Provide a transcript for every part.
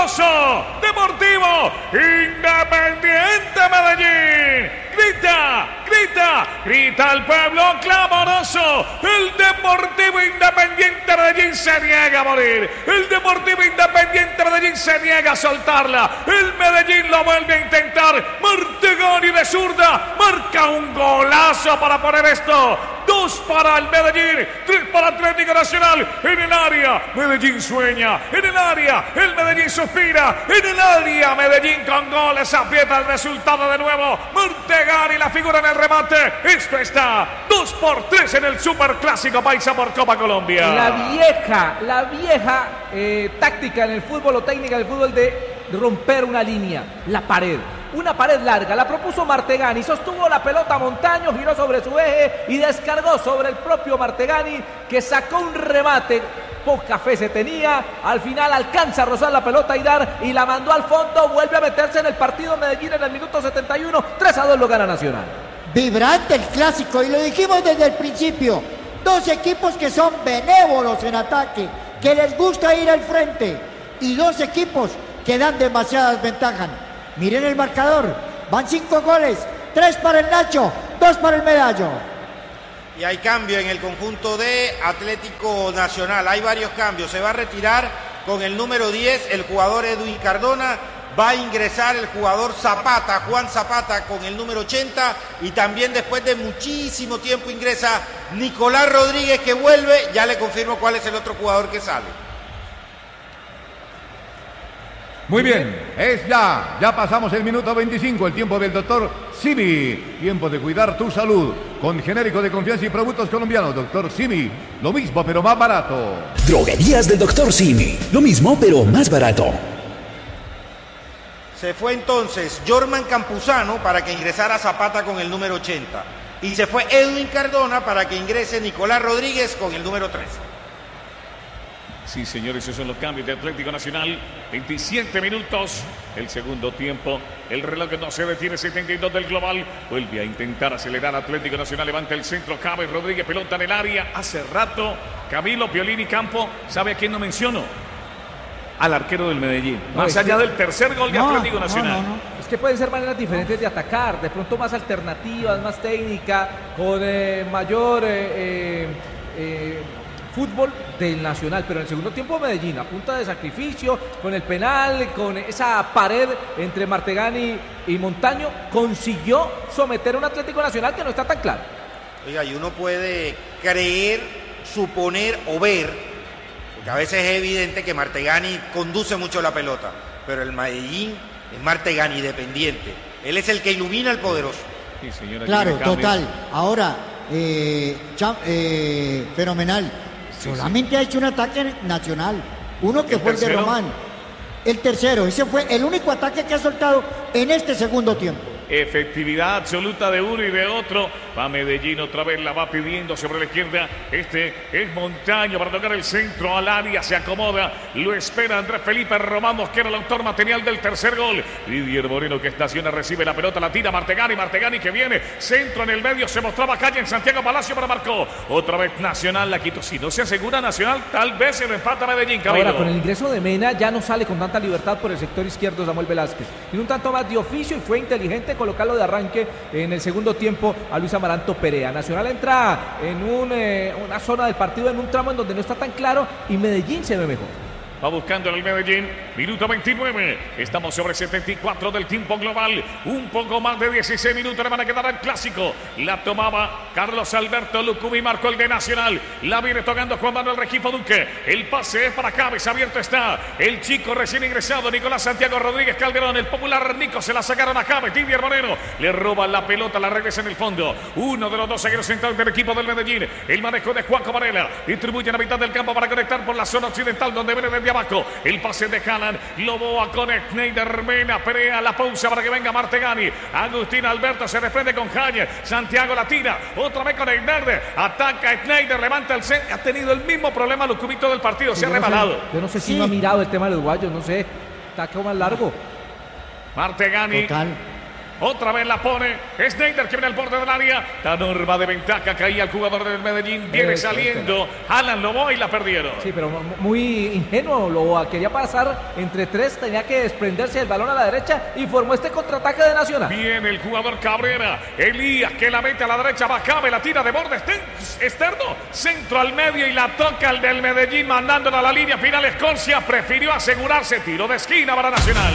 clamoroso, Deportivo Independiente Medellín. Grita el pueblo clamoroso. El Deportivo Independiente Medellín se niega a morir. El Deportivo Independiente Medellín se niega a soltarla. El Medellín lo vuelve a intentar. Martegani de zurda marca un golazo para poner esto. 2 para el Medellín, 3 para Atlético Nacional. En el área, Medellín sueña. En el área, el Medellín suspira. En el área, Medellín con goles aprieta el resultado de nuevo. Martegani la figura en el remate. Esto está 2-3 en el Superclásico Paisa por Copa Colombia. La vieja táctica en el fútbol o técnica del fútbol de romper una línea, la pared. Una pared larga, la propuso Martegani, sostuvo la pelota Montaño, giró sobre su eje y descargó sobre el propio Martegani, que sacó un remate. Poca fe se tenía, al final alcanza a rozar la pelota y la mandó al fondo, vuelve a meterse en el partido Medellín en el minuto 71, 3-2 lo gana Nacional. Vibrante el clásico, y lo dijimos desde el principio, 2 equipos que son benévolos en ataque, que les gusta ir al frente, y 2 equipos que dan demasiadas ventajas. Miren el marcador, van 5 goles, 3 para el Nacho, 2 para el Medallo. Y hay cambio en el conjunto de Atlético Nacional, hay varios cambios. Se va a retirar con el número 10 el jugador Edwin Cardona, va a ingresar el jugador Zapata, Juan Zapata, con el número 80, y también después de muchísimo tiempo ingresa Nicolás Rodríguez, que vuelve. Ya le confirmo cuál es el otro jugador que sale. Muy bien, ya pasamos el minuto 25, el tiempo del doctor Simi. Tiempo de cuidar tu salud con genérico de confianza y productos colombianos. Doctor Simi, lo mismo pero más barato. Droguerías del doctor Simi, lo mismo pero más barato. Se fue entonces Jorman Campuzano para que ingresara Zapata con el número 80. Y se fue Edwin Cardona para que ingrese Nicolás Rodríguez con el número 3. Sí, señores, esos son los cambios de Atlético Nacional. 27 minutos, el segundo tiempo. El reloj no se detiene, 72 del global. Vuelve a intentar acelerar Atlético Nacional. Levanta el centro, cabe Rodríguez, pelota en el área. Hace rato, Camilo, Piolín y Campo, ¿sabe a quién no menciono? Al arquero del Medellín. Más allá del tercer gol de Atlético Nacional. Es que pueden ser maneras diferentes de atacar. De pronto más alternativas, más técnica, con mayor... fútbol del Nacional, pero en el segundo tiempo Medellín, a punta de sacrificio, con el penal, con esa pared entre Martegani y Montaño, consiguió someter a un Atlético Nacional que no está tan claro. Oiga, y uno puede creer, suponer o ver, porque a veces es evidente que Martegani conduce mucho la pelota, pero el Medellín es Martegani dependiente. Él es el que ilumina al poderoso. Sí, señora, claro, total. Ahora, fenomenal. Solamente ha hecho un ataque Nacional, uno que fue el de Román. El tercero, ese fue el único ataque que ha soltado en este segundo tiempo. Efectividad absoluta de uno y de otro. Va Medellín otra vez, la va pidiendo sobre la izquierda. Este es Montaño para tocar el centro al área. Se acomoda, lo espera Andrés Felipe Román Mosquera, el autor material del tercer gol. Didier Moreno, que estaciona, recibe la pelota, la tira Martegani que viene. Centro en el medio, se mostraba calle en Santiago Palacio, pero marcó. Otra vez Nacional la quitó. Si no se asegura Nacional, tal vez se lo empata Medellín, Camilo. Ahora, con el ingreso de Mena, ya no sale con tanta libertad por el sector izquierdo Samuel Velázquez. Tiene un tanto más de oficio y fue inteligente colocarlo de arranque en el segundo tiempo a Luis Amaranto Perea. Nacional entra en una zona del partido, en un tramo en donde no está tan claro, y Medellín se ve mejor. Va buscando el Medellín, minuto 29. Estamos sobre 74 del tiempo global. Un poco más de 16 minutos le van a quedar al clásico. La tomaba Carlos Alberto Lucumí, marcó el de Nacional. La viene tocando Juan Manuel Regifo Duque. El pase es para Cabez, abierto está el chico recién ingresado, Nicolás Santiago Rodríguez Calderón. El popular Nico se la sacaron a Cabez. Didier Moreno le roba la pelota, la regresa en el fondo. Uno de los dos zagueros centrales del equipo del Medellín. El manejo de Juanco Varela. Distribuye a la mitad del campo para conectar por la zona occidental, donde viene desde abajo. El pase de Haaland, Loboa con Schneider Mena, Perea, la pausa para que venga Martegani. Agustín Alberto se desprende con Jayer. Santiago la tira, otra vez con Schneider. Ataca Schneider, levanta el centro. Ha tenido el mismo problema los cubitos del partido, se ha rebalado. Yo no sé si no ha mirado el tema del uruguayo, no sé. Está como más largo. Martegani. Total. Otra vez la pone Schneider, que viene al borde del área. La norma de ventaja caía el jugador del Medellín. Viene saliendo Alan Loboa y la perdieron. Sí, pero muy ingenuo Loboa. Quería pasar entre tres, tenía que desprenderse del balón a la derecha y formó este contraataque de Nacional. Viene el jugador Cabrera. Elías, que la mete a la derecha, Bajabe, la tira de borde externo. Centro al medio y la toca el del Medellín, mandándola a la línea final. Escorcia prefirió asegurarse. Tiro de esquina para Nacional.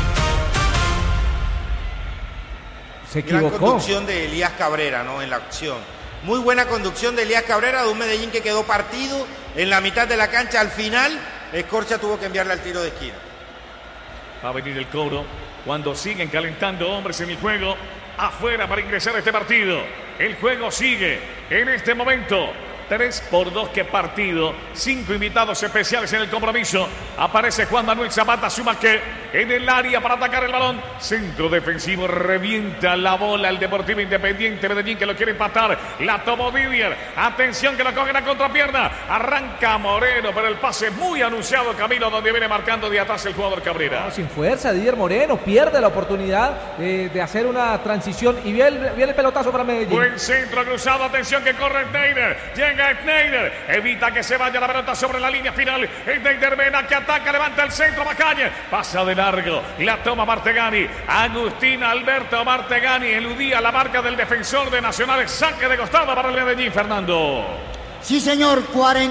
Se equivocó. Gran conducción de Elías Cabrera, ¿no? En la acción. Muy buena conducción de Elías Cabrera, de un Medellín que quedó partido en la mitad de la cancha. Al final, Escorcia tuvo que enviarle al tiro de esquina. Va a venir el cobro cuando siguen calentando hombres en el juego. Afuera para ingresar a este partido. El juego sigue en este momento. 3-2 que partido. 5 invitados especiales en el compromiso. Aparece Juan Manuel Zapata, suma que en el área para atacar el balón. Centro defensivo, revienta la bola el Deportivo Independiente Medellín, que lo quiere empatar. La tomó Didier. Atención que lo cogen a contrapierna. Arranca Moreno, pero el pase muy anunciado, Camilo, donde viene marcando de atrás el jugador Cabrera. No, sin fuerza, Didier Moreno pierde la oportunidad de hacer una transición y viene el pelotazo para Medellín. Buen centro cruzado, atención que corre Schneider. Llega Schneider, evita que se vaya la pelota sobre la línea final. Schneider Mena que ataca, levanta el centro, Macaña, pasa de largo, la toma Martegani. Agustín Alberto Martegani eludía la marca del defensor de Nacional. Saque de costado para el Medellín, Fernando. Sí, señor,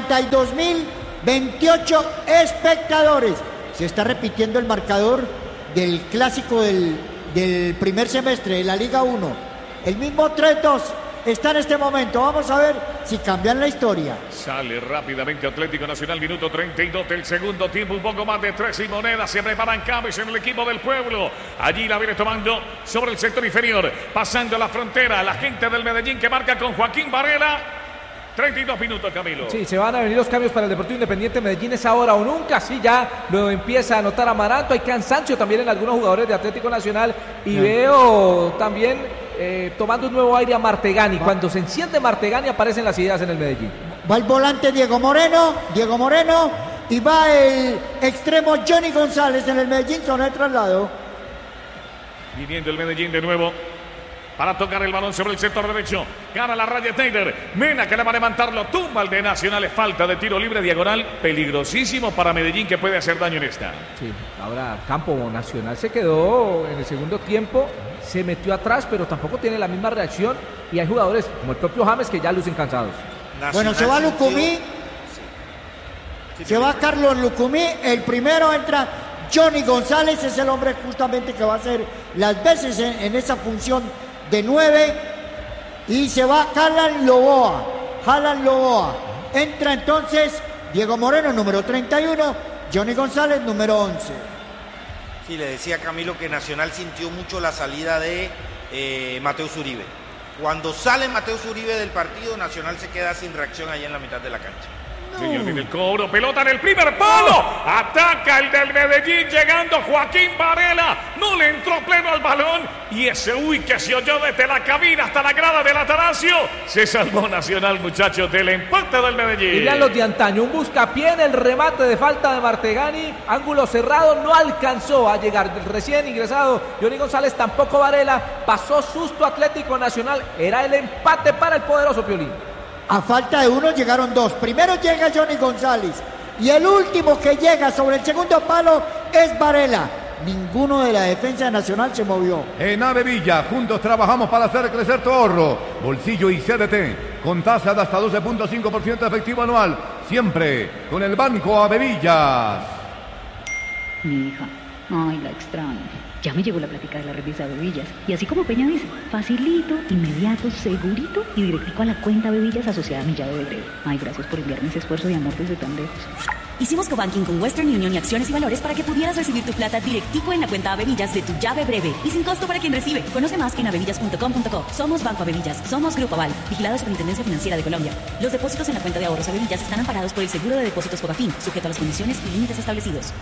42.028 espectadores. Se está repitiendo el marcador del clásico del primer semestre de la Liga 1. El mismo 3-2 está en este momento. Vamos a ver si cambian la historia. Sale rápidamente Atlético Nacional, minuto 32 del segundo tiempo. Un poco más de 3 y monedas. Se preparan cambios en el equipo del pueblo. Allí la viene tomando sobre el sector inferior, pasando la frontera. La gente del Medellín que marca con Joaquín Varela. 32 minutos, Camilo. Sí, se van a venir los cambios para el Deportivo Independiente Medellín. Es ahora o nunca. Sí, ya lo empieza a anotar Amaranto. Hay cansancio también en algunos jugadores de Atlético Nacional. Y veo también tomando un nuevo aire a Martegani. Cuando se enciende Martegani aparecen las ideas en el Medellín. Va el volante Diego Moreno, y va el extremo Johnny González en el Medellín, zona de traslado. Viniendo el Medellín de nuevo para tocar el balón sobre el sector derecho. Gana la raya Schneider. Mena que le va a levantarlo. Tumba el de Nacional. Es falta de tiro libre diagonal. Peligrosísimo para Medellín, que puede hacer daño en esta. Sí, ahora Campo Nacional se quedó en el segundo tiempo. Se metió atrás, pero tampoco tiene la misma reacción. Y hay jugadores como el propio James que ya lucen cansados. Nacional, bueno, se va Lucumí. Se va Carlos Lucumí. El primero entra Johnny González. Es el hombre justamente que va a hacer las veces en esa función de 9. Y se va Alan Loboa. Entra entonces Diego Moreno, número 31. Johnny González, número 11. Sí, le decía Camilo que Nacional sintió mucho la salida de Mateus Uribe. Cuando sale Mateus Uribe del partido, Nacional se queda sin reacción ahí en la mitad de la cancha. Señor, viene el cobro, pelota en el primer palo. Ataca el del Medellín, llegando Joaquín Varela. No le entró pleno al balón. Y ese que se oyó desde la cabina hasta la grada del Atanasio. Se salvó Nacional, muchachos, del empate del Medellín. Miren los de antaño, un buscapié en el remate de falta de Martegani. Ángulo cerrado, no alcanzó a llegar. Recién ingresado Johnny González, tampoco Varela. Pasó susto Atlético Nacional. Era el empate para el poderoso Piolín. A falta de uno llegaron dos. Primero llega Johnny González y el último que llega sobre el segundo palo es Varela. Ninguno de la defensa nacional se movió. En Avevilla, juntos trabajamos para hacer crecer tu ahorro, bolsillo y CDT, con tasa de hasta 12.5% efectivo anual, siempre con el Banco Avevillas. Mi hija, ay, la extraño. Ya me llegó la plática de la revista Avevillas. Y así como Peña dice, facilito, inmediato, segurito y directico a la cuenta Avevillas asociada a mi llave de breve. Ay, gracias por enviarme ese esfuerzo de amor desde tan lejos. Hicimos cobanking con Western Union y Acciones y Valores para que pudieras recibir tu plata directico en la cuenta Avevillas de tu llave breve y sin costo para quien recibe. Conoce más en avevillas.com.co. Somos Banco Avevillas, somos Grupo Aval, vigilado Superintendencia Financiera de Colombia. Los depósitos en la cuenta de ahorros Avevillas están amparados por el seguro de depósitos Fogafín, sujeto a las condiciones y límites establecidos.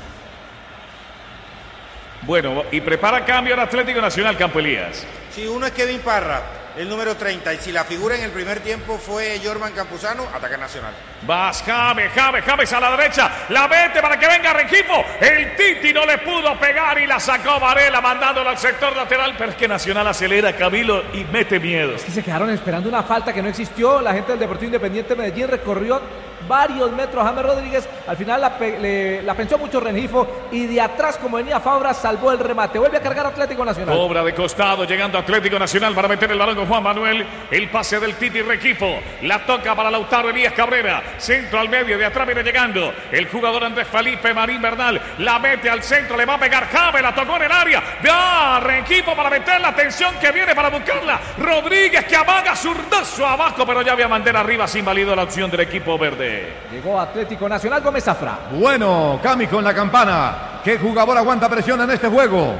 Bueno, y prepara cambio al Atlético Nacional, Campo Elías. Sí, uno es Kevin Parra. el número 30. Y si la figura en el primer tiempo fue Jorman Campuzano, ataca Nacional. Vas James a la derecha, la mete para que venga Rengifo. El Titi no le pudo pegar y la sacó Varela mandándola al sector lateral. Pero es que Nacional acelera, Camilo, y mete miedo. Es que se quedaron esperando una falta que no existió. La gente del Deportivo Independiente Medellín recorrió varios metros a James Rodríguez. Al final la pensó mucho Rengifo y de atrás, como venía Fabra, salvó el remate. Vuelve a cargar Atlético Nacional. Obra de costado, llegando Atlético Nacional para meter el balón con Juan Manuel. El pase del Titi Rengifo. La toca para Lautaro Elías Cabrera. Centro al medio, de atrás viene llegando el jugador Andrés Felipe Marín Bernal. La mete al centro, le va a pegar James, la tocó en el área. Va Rengifo para meter la atención que viene para buscarla. Rodríguez que amaga zurdazo abajo, pero ya había bandera arriba, sin válido la opción del equipo verde. Llegó Atlético Nacional, Gómez Zafra. Bueno, Cami con la campana. ¿Qué jugador aguanta presión en este juego?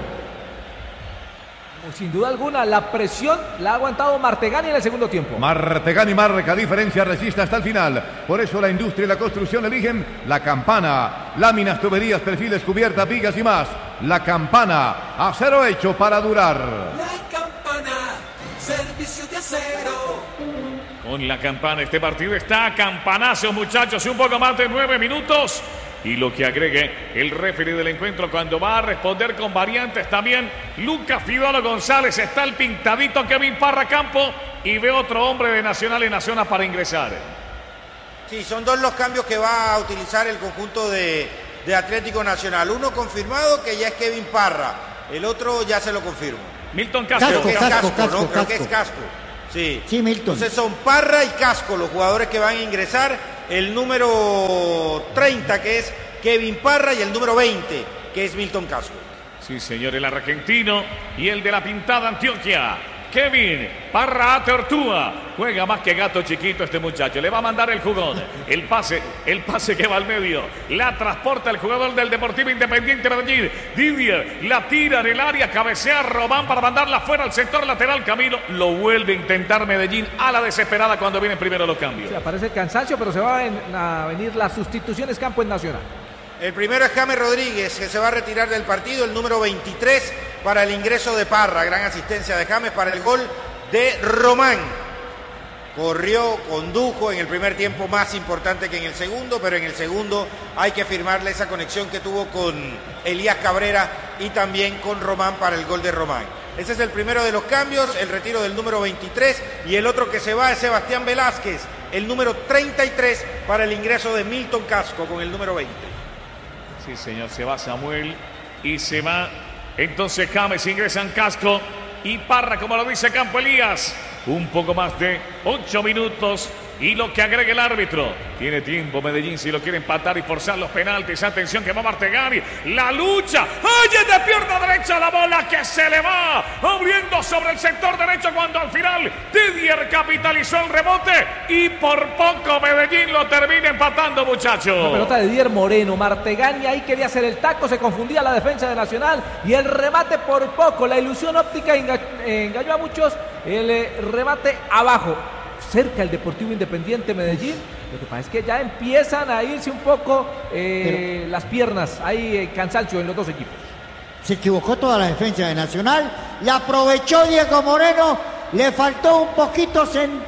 Sin duda alguna, la presión la ha aguantado Martegani en el segundo tiempo. Martegani marca diferencia, resiste hasta el final. Por eso la industria y la construcción eligen la campana. Láminas, tuberías, perfiles, cubiertas, vigas y más. La campana, acero hecho para durar. La campana, servicio de acero. Con la campana, este partido está a campanazo, muchachos. Un poco más de 9 minutos. Y lo que agregue el referee del encuentro cuando va a responder con variantes también. Lucas Fidolo González, está el pintadito Kevin Parra Campo. Y ve otro hombre de Nacional en la zona para ingresar. Sí, son dos los cambios que va a utilizar el conjunto de Atlético Nacional. Uno confirmado, que ya es Kevin Parra. El otro ya se lo confirmo. Milton Casco. Creo que es Casco, Casco. Creo que es Casco. Sí, Milton. Entonces son Parra y Casco los jugadores que van a ingresar. El número 30, que es Kevin Parra, y el número 20, que es Milton Casco. Sí, señor, el argentino y el de la pintada Antioquia. Kevin Parra Tortúa. Juega más que gato chiquito este muchacho. Le va a mandar el jugón. El pase que va al medio. La transporta el jugador del Deportivo Independiente Medellín. Didier la tira en el área. Cabecea Román para mandarla fuera al sector lateral. Camilo lo vuelve a intentar Medellín a la desesperada cuando vienen primero los cambios. Sí, aparece el cansancio, pero se van a venir las sustituciones campo en Nacional. El primero es James Rodríguez, que se va a retirar del partido. El número 23 para el ingreso de Parra. Gran asistencia de James para el gol de Román. Corrió, condujo en el primer tiempo, más importante que en el segundo, pero en el segundo hay que firmarle esa conexión que tuvo con Elías Cabrera y también con Román para el gol de Román. Ese es el primero de los cambios, el retiro del número 23, y el otro que se va es Sebastián Velázquez, el número 33 para el ingreso de Milton Casco con el número 20. Sí, señor, se va Samuel y se va entonces James, ingresan Casco y Parra, como lo dice Campo Elías. Un poco más de 8 minutos y lo que agregue el árbitro. Tiene tiempo Medellín si lo quiere empatar y forzar los penaltis. Atención que va Martegani. La lucha. ¡Ay, de pierna derecha la bola que se le va! Abriendo sobre el sector derecho cuando al final Didier capitalizó el rebote y por poco Medellín lo termina empatando, muchachos. La pelota de Didier Moreno. Martegani ahí quería hacer el taco, se confundía la defensa de Nacional y el remate por poco. La ilusión óptica engañó a muchos. El remate abajo, cerca el Deportivo Independiente Medellín. Lo que pasa es que ya empiezan a irse un poco las piernas. Hay cansancio en los dos equipos. Se equivocó toda la defensa de Nacional. La aprovechó Diego Moreno. Le faltó un poquito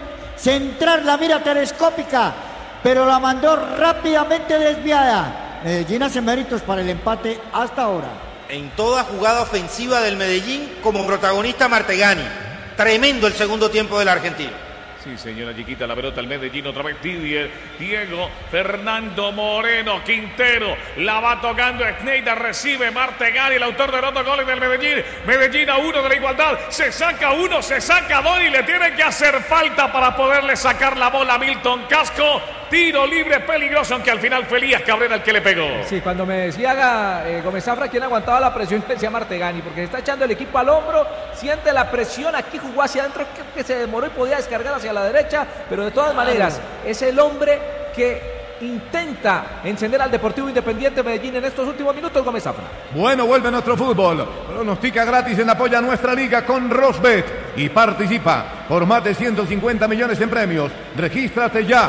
centrar la mira telescópica, pero la mandó rápidamente desviada. Medellín hace méritos para el empate hasta ahora. En toda jugada ofensiva del Medellín, como protagonista Martegani. Tremendo el segundo tiempo del argentino. Sí, señora chiquita, la pelota al Medellín, otra vez Didier, Diego, Fernando Moreno, Quintero, la va tocando Schneider, recibe Martegani, el autor de los dos goles del Medellín. Medellín a 1 de la igualdad, se saca 1, se saca 2 y le tiene que hacer falta para poderle sacar la bola a Milton Casco. Tiro libre peligroso, aunque al final fue Elías Cabrera el que le pegó. Sí, cuando me decía Gómez Zafra quién aguantaba la presión, decía Martegani, porque se está echando el equipo al hombro, siente la presión, aquí jugó hacia adentro, que se demoró y podía descargar hacia la derecha, pero de todas maneras, es el hombre que intenta encender al Deportivo Independiente Medellín en estos últimos minutos, Gómez Zafra. Bueno, vuelve nuestro fútbol. Pronostica gratis en apoya a nuestra liga con Rosbet y participa por más de 150 millones en premios. Regístrate ya.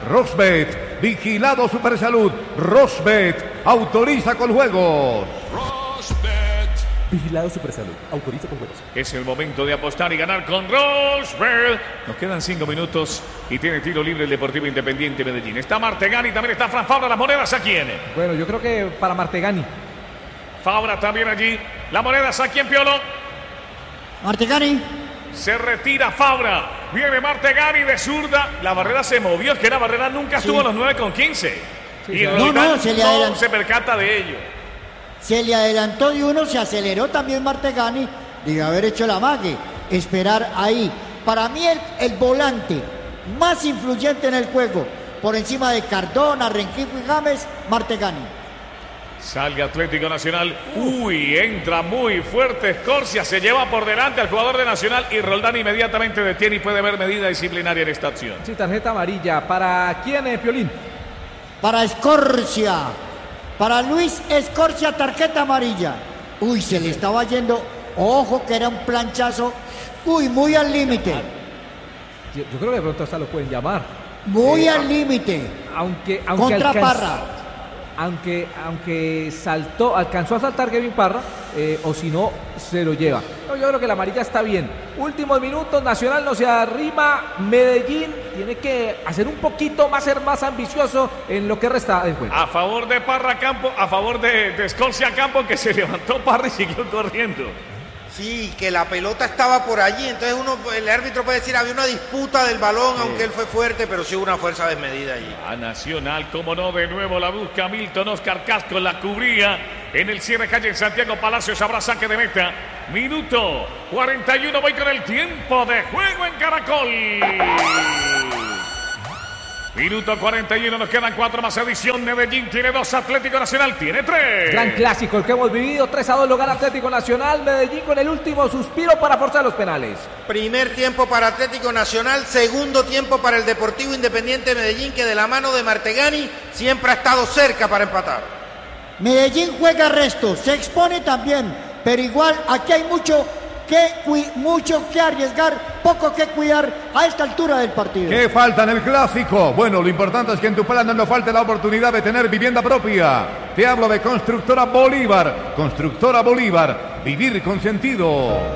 Rosbet, vigilado Supersalud. Rosbet, autoriza con juegos. Rosbet, Vigilado Supersalud. Autoriza con juegos. Es el momento de apostar y ganar con Rosberg. Nos quedan 5 minutos y tiene tiro libre el Deportivo Independiente Medellín. Está Martegani, también está Fran Fabra. ¿Las monedas a quién? Bueno, yo creo que para Martegani. Fabra también allí. ¿Las monedas a quién, Piolo? Martegani. Se retira Fabra. Viene Martegani de zurda. La barrera se movió. Es que la barrera nunca estuvo a los 9,15. Y no, se percata de ello. Se le adelantó de uno, se aceleró también Martegani de haber hecho la mague, esperar ahí. Para mí el volante más influyente en el juego, por encima de Cardona, Renquico y Gámez, Martegani. Salga Atlético Nacional. Uy, entra muy fuerte Escorcia. Se lleva por delante al jugador de Nacional y Roldán inmediatamente detiene y puede haber medida disciplinaria en esta acción. Sí, tarjeta amarilla. ¿Para quién es, Piolín? Para Escorcia. Para Luis Escorcia, tarjeta amarilla. Uy, se le estaba yendo. Ojo que era un planchazo. Uy, muy al límite. Yo creo que de pronto hasta lo pueden llamar. Muy al límite. Aunque contra Parra. Aunque alcanzó a saltar Kevin Parra, o si no, se lo lleva. No, yo creo que la amarilla está bien. Últimos minutos, Nacional no se arrima. Medellín tiene que hacer un poquito más, ser más ambicioso en lo que resta del juego. A favor de Parra Campo, a favor de Escorcia Campo, que se levantó Parra y siguió corriendo. Sí, que la pelota estaba por allí, entonces el árbitro puede decir, había una disputa del balón, aunque él fue fuerte, pero sí hubo una fuerza desmedida allí. A Nacional, como no, de nuevo la busca Milton Oscar Casco, la cubría en el cierre calle en Santiago Palacios, habrá saque de meta. Minuto 41, voy con el tiempo de juego en Caracol. Minuto 41, nos quedan 4 más edición. Medellín tiene 2, Atlético Nacional tiene 3. Gran clásico el que hemos vivido, 3-2 lo gana Atlético Nacional. Medellín con el último suspiro para forzar los penales. Primer tiempo para Atlético Nacional, segundo tiempo para el Deportivo Independiente Medellín, que de la mano de Martegani siempre ha estado cerca para empatar. Medellín juega resto, se expone también, pero igual aquí hay mucho que arriesgar, poco que cuidar a esta altura del partido. ¿Qué falta en el clásico? Bueno, lo importante es que en tu plan no falte la oportunidad de tener vivienda propia. Te hablo de Constructora Bolívar. Constructora Bolívar, vivir con sentido.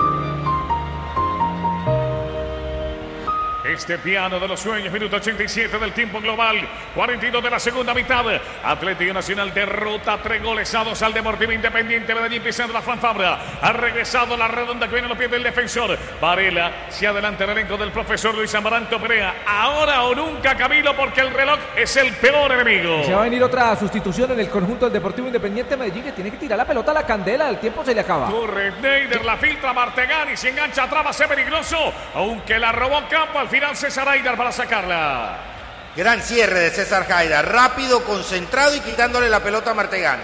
Este piano de los sueños, minuto 87 del tiempo global, 42 de la segunda mitad. Atlético Nacional derrota 3-2 al Deportivo Independiente Medellín, pisando la Fran Fabra. Ha regresado la redonda que viene a los pies del defensor. Varela se adelanta el elenco del profesor Luis Amaranto Perea. Ahora o nunca, Camilo, porque el reloj es el peor enemigo. Se va a venir otra sustitución en el conjunto del Deportivo Independiente Medellín, que tiene que tirar la pelota a la candela. El tiempo se le acaba. Corre Neider, la filtra Martegani, se engancha atrás, va a ser peligroso, aunque la robó Campo. Al final César Haidar para sacarla. Gran cierre de César Haidar, rápido, concentrado y quitándole la pelota a Martegani.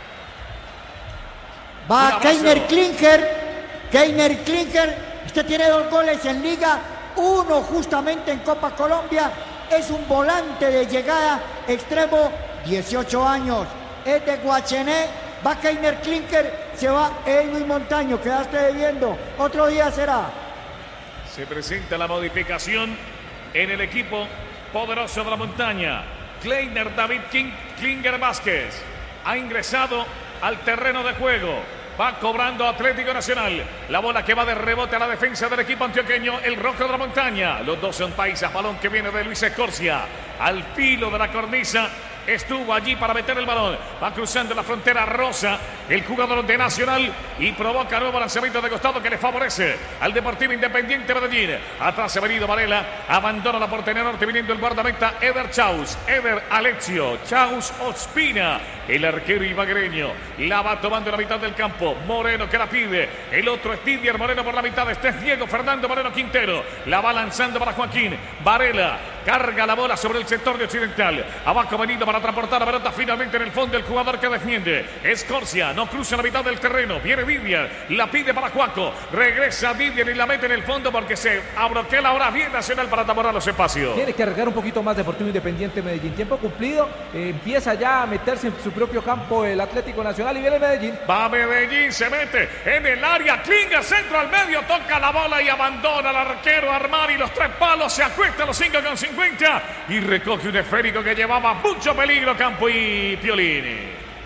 Va Keiner Klinker, este tiene 2 goles en Liga, 1 justamente en Copa Colombia, es un volante de llegada extremo, 18 años, es de Guachené. Va Keiner Klinker, se va Edwin Montaño, quedaste debiendo, otro día será. Se presenta la modificación en el equipo poderoso de la montaña. Kleiner David Klinger Vázquez ha ingresado al terreno de juego. Va cobrando Atlético Nacional. La bola que va de rebote a la defensa del equipo antioqueño, el rojo de la montaña. Los dos son paisas. Balón que viene de Luis Escorcia. Al filo de la cornisa. Estuvo allí para meter el balón. Va cruzando la frontera rosa el jugador de Nacional y provoca nuevo lanzamiento de costado que le favorece al Deportivo Independiente Medellín. Atrás se ha venido Varela. Abandona la portería norte viniendo el guardameta Eder Chaus. Eder Alexio. Chaus Ospina. El arquero ibaguereño. La va tomando en la mitad del campo. Moreno que la pide. El otro es Didier Moreno por la mitad. Este es Diego Fernando Moreno Quintero. La va lanzando para Joaquín. Varela carga la bola sobre el sector de Occidental. Abajo venido para transportar la pelota finalmente en el fondo el jugador que defiende. Escorcia no cruza la mitad del terreno. Viene Didier. La pide para Cuaco. Regresa Didier y la mete en el fondo porque se abroquela ahora bien Nacional para taponar los espacios. Tiene que cargar un poquito más Deportivo Independiente Medellín. Tiempo cumplido. Empieza ya a meterse en su propio campo el Atlético Nacional y viene Medellín. Va Medellín, se mete en el área. Klinga centro al medio. Toca la bola y abandona al arquero Armani. Los 3 palos. Se acuesta a los 5,50 y recoge un esférico que llevaba mucho peligro Campo y Piolini.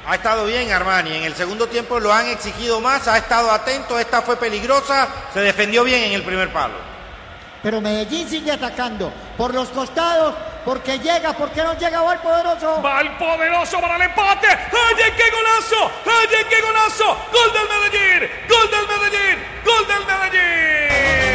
Ha estado bien Armani, en el segundo tiempo lo han exigido más, ha estado atento, esta fue peligrosa, se defendió bien en el primer palo. Pero Medellín sigue atacando por los costados, porque llega, porque no llega, va el poderoso. Va el poderoso para el empate. ¡Ay, qué golazo! ¡Ay, qué golazo! ¡Gol del Medellín! ¡Gol del Medellín! ¡Gol del Medellín!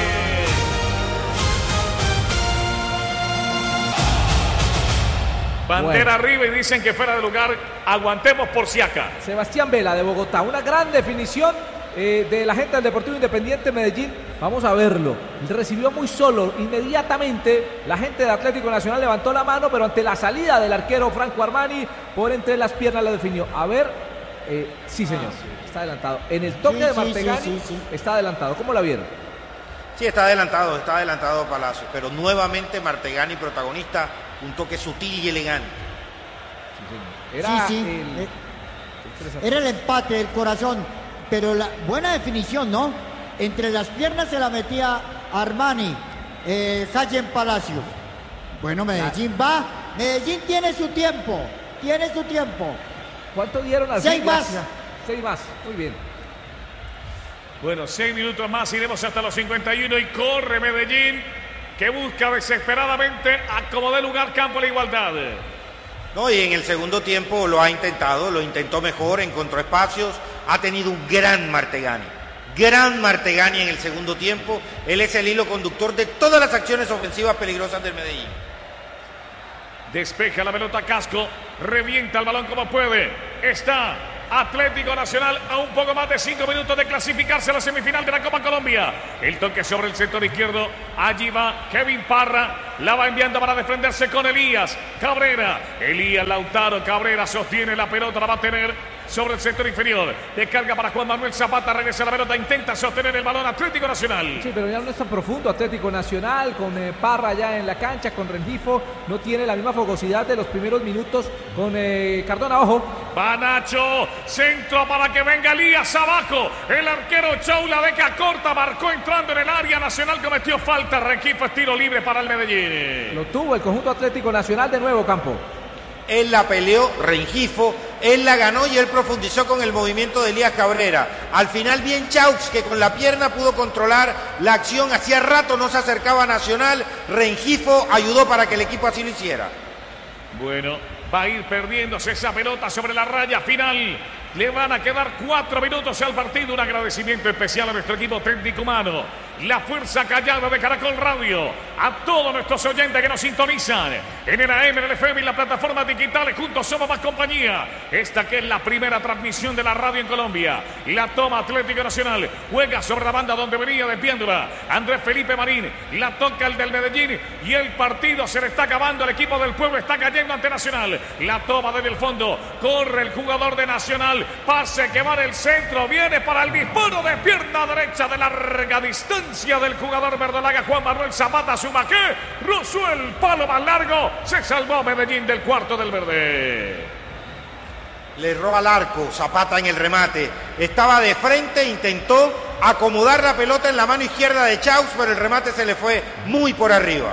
Bandera arriba y dicen que fuera de lugar. Aguantemos por Siaka. Sebastián Vela de Bogotá, una gran definición de la gente del Deportivo Independiente Medellín. Vamos a verlo. Recibió muy solo. Inmediatamente la gente de Atlético Nacional levantó la mano, pero ante la salida del arquero Franco Armani, por entre las piernas la definió. A ver, sí señor, está adelantado. En el toque de Martegani está adelantado. ¿Cómo la vieron? Sí, está adelantado Palacios, pero nuevamente Martegani protagonista, un toque sutil y elegante. Era el empate del corazón, pero la buena definición, ¿no? Entre las piernas se la metía Armani, Jayen Palacios. Bueno, Medellín va, Medellín tiene su tiempo. ¿Cuánto dieron al 6 más. 6 más, muy bien. Bueno, 6 minutos más, iremos hasta los 51 y corre Medellín, que busca desesperadamente acomodar lugar, campo a la igualdad. No, y en el segundo tiempo lo intentó mejor, encontró espacios, ha tenido un gran Martegani en el segundo tiempo. Él es el hilo conductor de todas las acciones ofensivas peligrosas del Medellín. Despeja la pelota Casco, revienta el balón como puede. Está Atlético Nacional a un poco más de 5 minutos de clasificarse a la semifinal de la Copa Colombia. El toque sobre el sector izquierdo. Allí va Kevin Parra. La va enviando para defenderse con Elías Cabrera. Elías Lautaro Cabrera sostiene la pelota. La va a tener sobre el sector inferior. Descarga para Juan Manuel Zapata. Regresa la pelota. Intenta sostener el balón Atlético Nacional. Sí, pero ya no es tan profundo Atlético Nacional. Con Parra ya en la cancha. Con Rengifo. No tiene la misma fogosidad de los primeros minutos. Con Cardona. Ojo. Va Nacho. Centro para que venga Elías abajo. El arquero Chou la deja corta. Marcó entrando en el área. Nacional cometió falta. Rengifo es tiro libre para el Medellín. Lo tuvo el conjunto Atlético Nacional de nuevo, Campo. Él la peleó, Rengifo, él la ganó y él profundizó con el movimiento de Elías Cabrera. Al final bien Chaux, que con la pierna pudo controlar la acción. Hacía rato no se acercaba a Nacional. Rengifo ayudó para que el equipo así lo hiciera. Bueno, va a ir perdiéndose esa pelota sobre la raya final. Le van a quedar 4 minutos al partido. Un agradecimiento especial a nuestro equipo técnico humano, la fuerza callada de Caracol Radio, a todos nuestros oyentes que nos sintonizan en el AM, en el FM y las plataformas digitales. Juntos somos más compañía. Esta que es la primera transmisión de la radio en Colombia. La toma Atlético Nacional, juega sobre la banda donde venía desviándola Andrés Felipe Marín, la toca el del Medellín y el partido se le está acabando. El equipo del pueblo está cayendo ante Nacional. La toma desde el fondo, corre el jugador de Nacional, pase que va en el centro, viene para el disparo de pierna derecha de larga distancia del jugador verdolaga Juan Manuel Zapata. Suma que rozó el palo más largo, se salvó Medellín del cuarto del verde. Le roba al arco Zapata en el remate, estaba de frente, intentó acomodar la pelota en la mano izquierda de Chaux, pero el remate se le fue muy por arriba.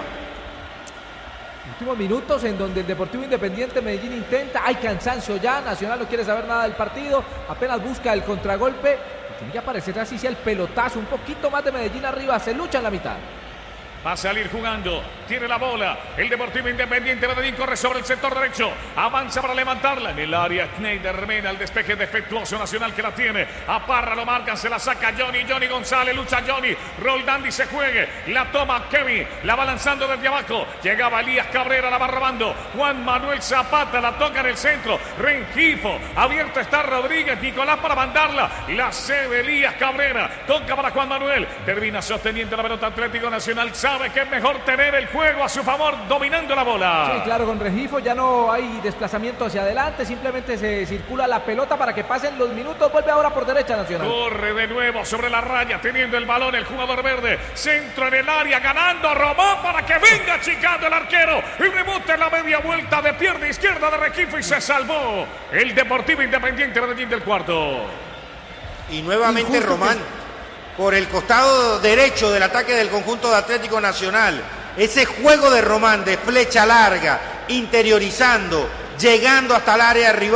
Últimos minutos en donde el Deportivo Independiente Medellín intenta, hay cansancio ya, Nacional no quiere saber nada del partido, apenas busca el contragolpe, tiene que aparecer así sea el pelotazo, un poquito más de Medellín arriba, se lucha en la mitad. Va a salir jugando, tiene la bola, el Deportivo Independiente Medellín corre sobre el sector derecho, avanza para levantarla en el área. Schneider Mena, el despeje defectuoso Nacional que la tiene, a Parra lo marcan, se la saca Johnny González, lucha Johnny, Roldán dice juegue, la toma Kevin, la va lanzando desde abajo, llegaba Elías Cabrera, la va robando, Juan Manuel Zapata, la toca en el centro, Rengifo, abierto está Rodríguez, Nicolás para mandarla, la cede Elías Cabrera, toca para Juan Manuel, termina sosteniendo la pelota Atlético Nacional, sabe que es mejor tener el juego a su favor, dominando la bola. Sí, claro, con Rengifo ya no hay desplazamiento hacia adelante, simplemente se circula la pelota para que pasen los minutos, vuelve ahora por derecha Nacional. Corre de nuevo sobre la raya, teniendo el balón el jugador verde, centro en el área, ganando Román para que venga achicando el arquero, y rebote en la media vuelta de pierna izquierda de Rengifo y se salvó el Deportivo Independiente Medellín del cuarto. Y nuevamente Román por el costado derecho del ataque del conjunto de Atlético Nacional. Ese juego de Román de flecha larga, interiorizando, llegando hasta el área rival,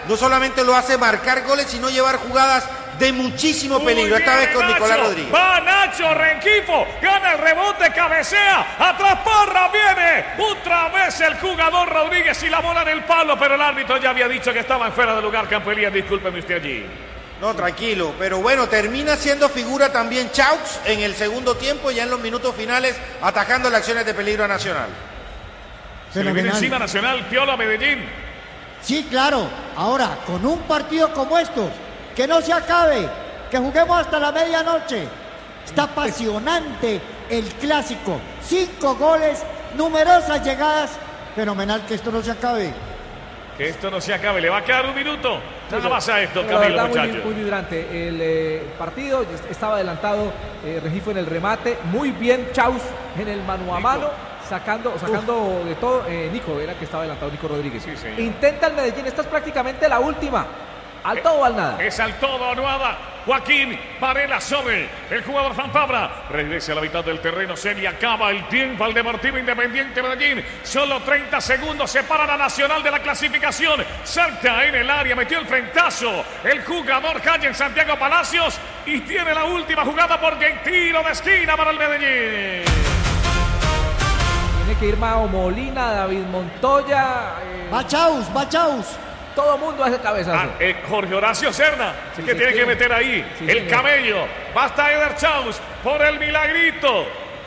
no solamente lo hace marcar goles, sino llevar jugadas de muchísimo peligro, esta vez con Nicolás Rodríguez. Va Nacho Rengifo, gana el rebote, cabecea, atrás Parra, viene otra vez el jugador Rodríguez y la bola en el palo, pero el árbitro ya había dicho que estaba en fuera de lugar. Campo Elías, discúlpeme usted allí. No, tranquilo, pero bueno, termina siendo figura también Chaux en el segundo tiempo, ya en los minutos finales, atajando las acciones de peligro a Nacional. Se le viene encima Nacional, Piola, Medellín. Sí, claro. Ahora, con un partido como estos, que no se acabe, que juguemos hasta la medianoche. Está apasionante el clásico. 5 goles, numerosas llegadas. Fenomenal que esto no se acabe. Que esto no se acabe, le va a quedar un minuto. Nada más a esto, la Camilo, verdad, muchachos. muy vibrante. El partido estaba adelantado, Rengifo en el remate. Muy bien Chaus en el mano a mano. Sacando de todo. Nico era que estaba adelantado, Nico Rodríguez. Sí, señor. Intenta el Medellín, esta es prácticamente la última. Al todo o al nada. Es al todo o nada. Joaquín Varela sobre el jugador Fanfabra. Regresa a la mitad del terreno. Se le acaba el tiempo al Deportivo Independiente Medellín. Solo 30 segundos separan a Nacional de la clasificación. Salta en el área, metió el frentazo. El jugador Calle Santiago Palacios. Y tiene la última jugada porque el tiro de esquina para el Medellín. Tiene que ir Mao Molina, David Montoya. Bachaus. Todo mundo hace cabezazo. Jorge Horacio Cerda, Sí, que sí, tiene sí. que meter ahí. Sí, el señor. camello. Basta Eder Chaus por el milagrito.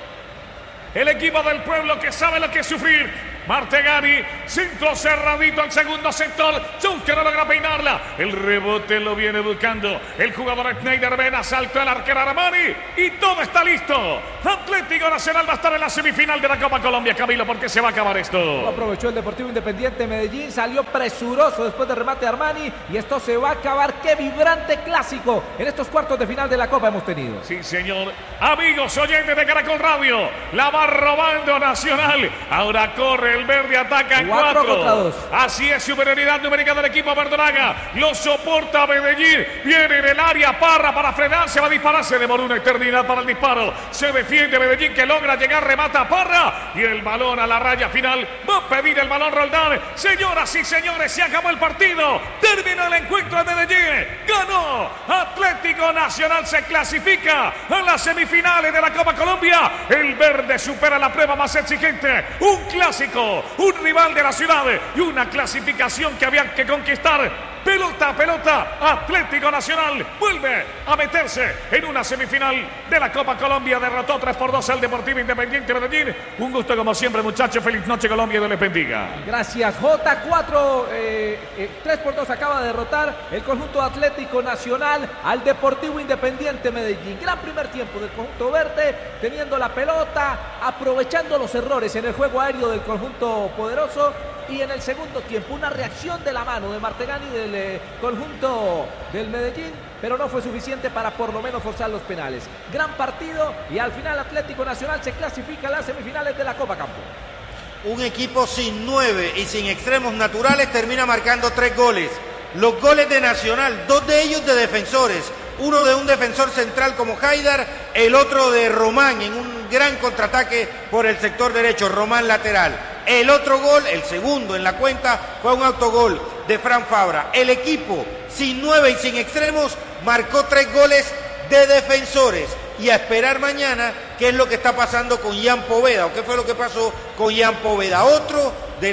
El equipo del pueblo que sabe lo que es sufrir. Martegani, centro cerradito al segundo sector. Chaus que no logra peinarla. El rebote lo viene buscando el jugador Schneider Vena. Saltó el arquero Armani y todo está listo. Atlético Nacional va a estar en la semifinal de la Copa Colombia, Camilo, porque se va a acabar esto. Aprovechó el Deportivo Independiente Medellín, salió presuroso después del remate de Armani y esto se va a acabar. ¡Qué vibrante clásico en estos cuartos de final de la Copa hemos tenido! Sí, señor. Amigos oyentes de Caracol Radio, la va robando Nacional. Ahora corre el verde, ataca en 4 4. contra 2. Así es, superioridad numérica del equipo verdolaga. Lo soporta Medellín. Viene en el área Parra para frenar. Se va a disparar. Se demoró una eternidad para el disparo. Se defiende Medellín que logra llegar. Remata Parra. Y el balón a la raya final. Va a pedir el balón Roldán. Señoras y señores, se acabó el partido. Terminó el encuentro de Medellín. Ganó Atlético Nacional. Se clasifica a las semifinales de la Copa Colombia. El verde supera la prueba más exigente. Un clásico, un rival de la ciudad y una clasificación que había que conquistar. Pelota a pelota, Atlético Nacional vuelve a meterse en una semifinal de la Copa Colombia. Derrotó 3-2 al Deportivo Independiente Medellín. Un gusto como siempre, muchachos. Feliz noche, Colombia, y Dios les bendiga. Gracias, J4. 3-2 acaba de derrotar el conjunto Atlético Nacional al Deportivo Independiente Medellín. Gran primer tiempo del conjunto verde, teniendo la pelota, aprovechando los errores en el juego aéreo del conjunto poderoso. Y en el segundo tiempo, una reacción de la mano de Martegani del conjunto del Medellín, pero no fue suficiente para por lo menos forzar los penales. Gran partido y al final Atlético Nacional se clasifica a las semifinales de la Copa Campo. Un equipo sin 9 y sin extremos naturales termina marcando 3 goles. Los goles de Nacional, 2 de ellos de defensores. Uno de un defensor central como Haidar, el otro de Román en un gran contraataque por el sector derecho, Román lateral. El otro gol, el segundo en la cuenta, fue un autogol de Fran Fabra. El equipo sin 9 y sin extremos marcó 3 goles de defensores. Y a esperar mañana qué es lo que está pasando con Ian Poveda o qué fue lo que pasó con Ian Poveda, otro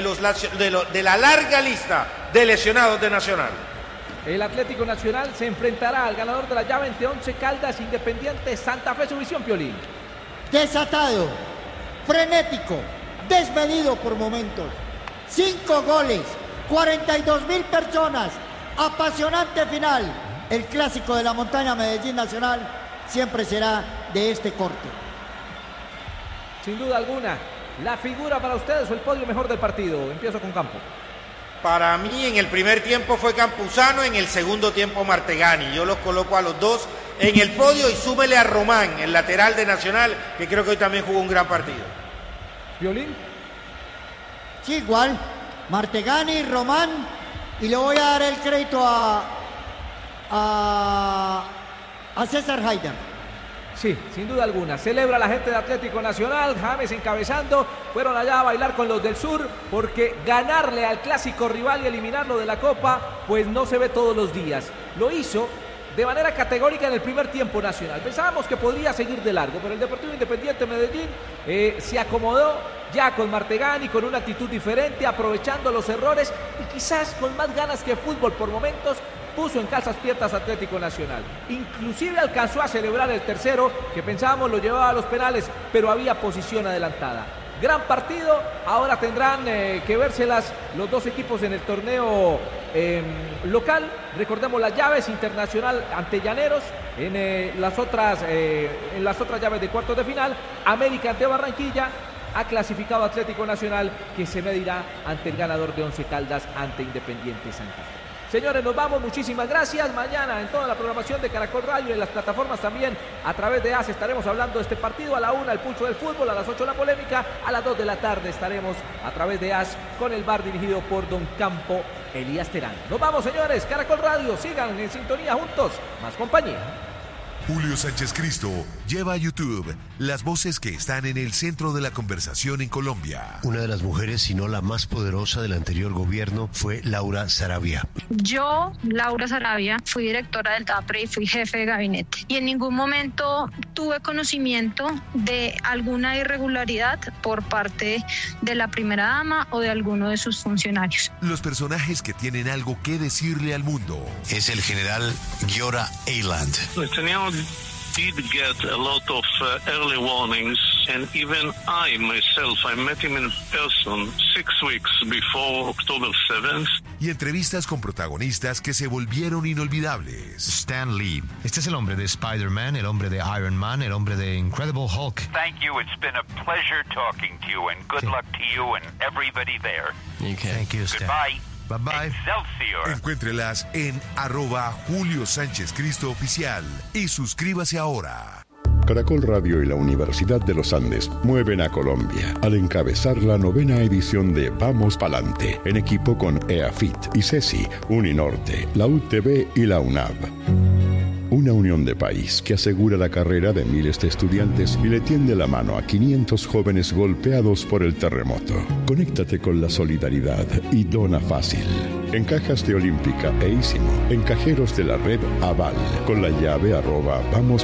de la larga lista de lesionados de Nacional. El Atlético Nacional se enfrentará al ganador de la llave entre Once Caldas, Independiente, Santa Fe. Su visión, Piolín. Desatado, frenético, desmedido por momentos. 5 goles, 42.000 personas. Apasionante final. El clásico de la montaña Medellín Nacional siempre será de este corte. Sin duda alguna, la figura para ustedes o el podio mejor del partido. Empiezo con Campo. Para mí en el primer tiempo fue Campuzano, en el segundo tiempo Martegani. Yo los coloco a los dos en el podio y súmele a Román, el lateral de Nacional, que creo que hoy también jugó un gran partido. ¿Violín? Sí, igual. Martegani, Román, y le voy a dar el crédito a César Haidar. Sí, sin duda alguna. Celebra la gente de Atlético Nacional, James encabezando. Fueron allá a bailar con los del sur porque ganarle al clásico rival y eliminarlo de la Copa, pues no se ve todos los días. Lo hizo de manera categórica en el primer tiempo Nacional. Pensábamos que podría seguir de largo, pero el Deportivo Independiente Medellín se acomodó ya con Martegani, con una actitud diferente, aprovechando los errores y quizás con más ganas que fútbol por momentos. Puso en calzas piernas Atlético Nacional. Inclusive alcanzó a celebrar el tercero, que pensábamos lo llevaba a los penales, pero había posición adelantada. Gran partido, ahora tendrán que vérselas los dos equipos en el torneo local. Recordemos las llaves: Internacional ante Llaneros, en las otras llaves de cuartos de final, América ante Barranquilla. Ha clasificado Atlético Nacional, que se medirá ante el ganador de Once Caldas ante Independiente Santa Fe. Señores, nos vamos, muchísimas gracias. Mañana en toda la programación de Caracol Radio y en las plataformas también a través de AS estaremos hablando de este partido. A la 1 el pulso del fútbol, a las 8 la polémica, a las 2 de la tarde estaremos a través de AS con el bar dirigido por Don Campo Elías Terán. Nos vamos, señores, Caracol Radio, sigan en sintonía juntos, más compañía. Julio Sánchez Cristo lleva a YouTube las voces que están en el centro de la conversación en Colombia. Una de las mujeres, si no la más poderosa del anterior gobierno, fue Laura Sarabia. Yo, Laura Sarabia, fui directora del DAPRE y fui jefe de gabinete. Y en ningún momento tuve conocimiento de alguna irregularidad por parte de la primera dama o de alguno de sus funcionarios. Los personajes que tienen algo que decirle al mundo. Es el general Giora Eiland. Did get a lot of early warnings, and even I myself, I met him in person 6 weeks before October 7th. Y entrevistas con protagonistas que se volvieron inolvidables. Stan Lee. Este es el hombre de Spider-Man, el hombre de Iron Man, el hombre de Incredible Hulk. Thank you. It's been a pleasure talking to you, and good luck to you and everybody there. Okay. Thank you, Stan. Goodbye. Bye-bye. Excelsior. Encuéntrelas en @Julio Sánchez Cristo Oficial y suscríbase ahora. Caracol Radio y la Universidad de los Andes mueven a Colombia al encabezar la 9ª edición de Vamos Pa'lante, en equipo con EAFIT y CESI, Uninorte, la UTB y la UNAV. Una unión de país que asegura la carrera de miles de estudiantes y le tiende la mano a 500 jóvenes golpeados por el terremoto. Conéctate con la solidaridad y dona fácil. En cajas de Olímpica e Ísimo, en cajeros de la red Aval, con la llave @Vamos